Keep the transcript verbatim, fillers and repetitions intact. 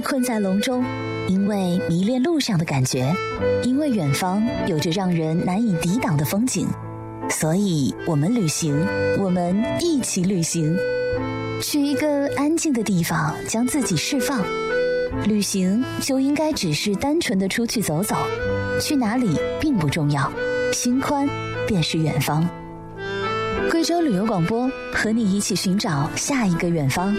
被困在笼中，因为迷恋路上的感觉，因为远方有着让人难以抵挡的风景，所以我们旅行，我们一起旅行，去一个安静的地方，将自己释放。旅行就应该只是单纯的出去走走，去哪里并不重要，心宽便是远方。贵州旅游广播，和你一起寻找下一个远方。